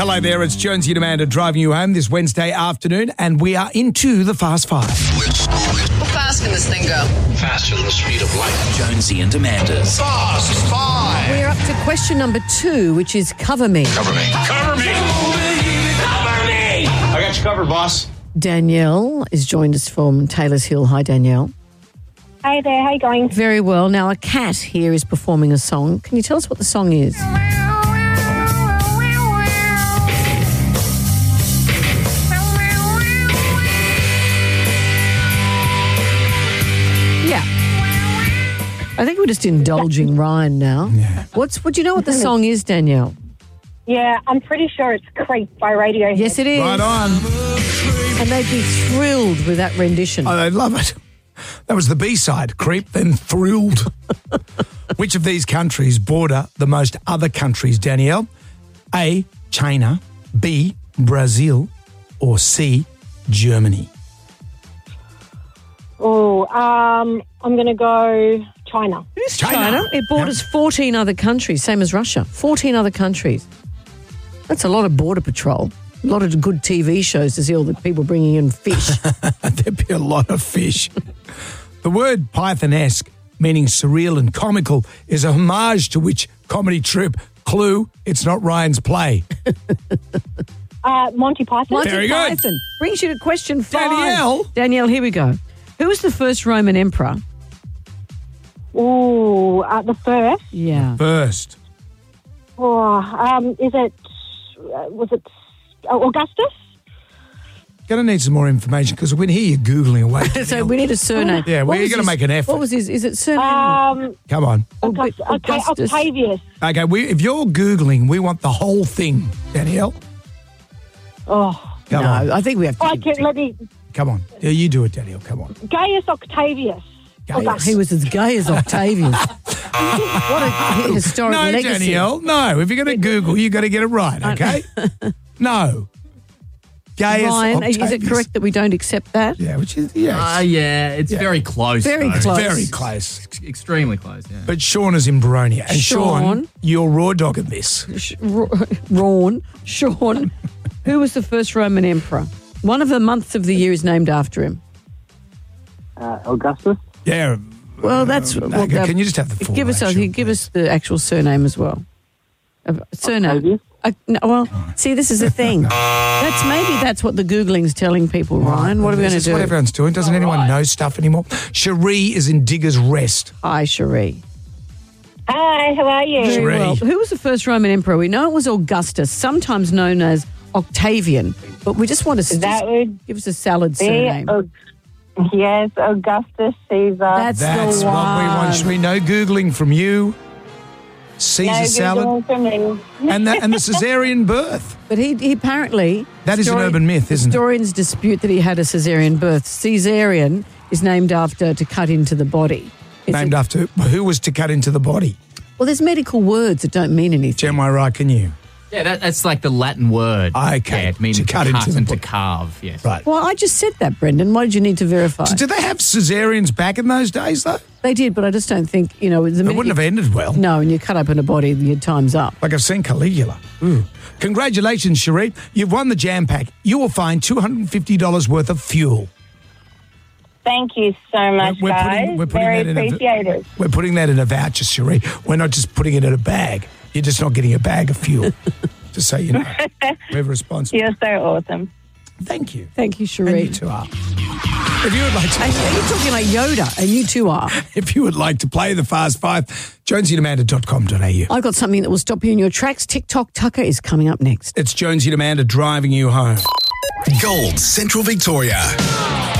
Hello there, it's Jonesy and Amanda driving you home this Wednesday afternoon, and we are into the Fast Five. How fast can this thing go? Faster than the speed of light. Jonesy and Amanda's Fast Five. We're up to question number 2, which is cover me. Cover me. Cover me. Cover me. I got you covered, boss. Danielle is joined us from Taylor's Hill. Hi, Danielle. Hey there, how you going? Very well. Now, a cat here is performing a song. Can you tell us what the song is? Yeah. I think we're just indulging Ryan now. Yeah. What do you know what the song is, Danielle? Yeah, I'm pretty sure it's Creep by Radiohead. Yes, it is. Right on. And they'd be thrilled with that rendition. Oh, I love it. That was the B-side, Creep, then Thrilled. Which of these countries border the most other countries, Danielle? A, China, B, Brazil, or C, Germany? Oh, I'm going to go China. It is China. It borders 14 other countries, same as Russia. 14 other countries. That's a lot of border patrol. A lot of good TV shows to see all the people bringing in fish. There'd be a lot of fish. The word Pythonesque, meaning surreal and comical, is a homage to which comedy troupe? Clue, it's not Ryan's play. Monty Python. Monty Very good. Python. Brings you to question 5. Danielle. Danielle, here we go. Who was the first Roman emperor? Oh, the first. Yeah. First. Oh, was it Augustus? Going to need some more information because we can hear you Googling away. So we need a surname. Yeah, What we're was going to his- make an effort. What was his? Is it surname? Come on. Augustus. Octavius. Okay, if you're Googling, we want the whole thing, Danielle. Oh, Come No, on. I think we have to. let me. Come on. Yeah, you do it, Danielle. Come on. Gaius Octavius. Gaius. He was as gay as Octavius. What a historic No, legacy. Danielle, no. If you're going to Google, you've got to get it right, okay? No. Gaius Ryan, is it Octavius. correct that we don't accept that? Yeah, which is, yes. Yeah, it's very close. Very though. close. Very close. Extremely close, yeah. But Sean is in Baronia. And Sean, Sean. you're raw dogging this. Sean, who was the first Roman emperor? One of the months of the year is named after him. Augustus. Yeah. Well, that's... Okay, can you just have the full Give us the actual surname as well. Surname. Octavius? No, well, see, this is the thing. That's what the Googling's telling people, Ryan. What are we going to Is this do? what everyone's doing? Doesn't anyone know stuff anymore? Cherie is in Digger's Rest. Hi, Cherie. Hi, how are you? Cherie. Very well. Who was the first Roman emperor? We know it was Augustus, sometimes known as Octavian, but we just want to That would give us a salad surname. Yes, Augustus Caesar. That's the what we one. want. Should we know Googling from you? Caesar salad? For me. And the caesarean birth. But he apparently... That is an urban myth, isn't it? Historians dispute that he had a caesarean birth. Caesarean is named after to cut into the body. Named after who was to cut into the body? Well, there's medical words that don't mean anything. Jem, am I right? Can you? Yeah, that's like the Latin word. Okay. Yeah, it means To cut into the and to body. carve, yes. Right. Well, I just said that, Brendan. Why did you need to verify? Did they have caesareans back in those days, though? They did, but I just don't think, the It minute wouldn't have ended well. No, and you cut open a body, your time's up. Like I've seen Caligula. Ooh. Congratulations, Cherie. You've won the Jam Pack. You will find $250 worth of fuel. Thank you so much, guys. Very appreciated. We're putting that in a voucher, Cherie. We're not just putting it in a bag. You're just not getting a bag of fuel. Just so you know. We're responsible. You're so awesome. Thank you. Thank you, And Cherie. you two are. If you would like to... You're talking like Yoda, and you two are. If you would like to play the Fast Five, jonesyandamanda.com.au. I've got something that will stop you in your tracks. TikTok Tucker is coming up next. It's Jonesy and Amanda driving you home. Gold Central Victoria.